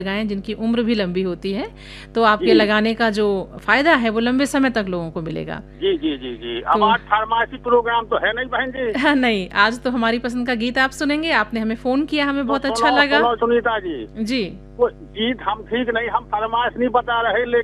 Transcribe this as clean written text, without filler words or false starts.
लगाएं जिनकी उम्र भी लंबी होती है, तो आपके जी लगाने का जो फायदा है वो लंबे समय तक लोगों को मिलेगा। जी जी जी जी। अब तो आज फार्मेसी प्रोग्राम तो है नहीं बहन जी। हाँ, नहीं, आज तो हमारी पसंद का गीत आप सुनेंगे। आपने हमें फोन किया, हमें तो बहुत अच्छा सुनो लगा। सुनो सुनीता जी, जी। वो गीत हम ठीक नहीं, हम फरमाइश नहीं बता रहे,